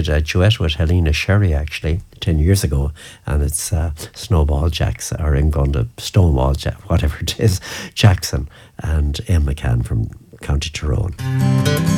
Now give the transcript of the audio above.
a duet with Helena Sherry actually 10 years ago, and it's Snowball Jackson, or I'm going to Stonewall, whatever it is, Jackson, and Em McCann from County Tyrone.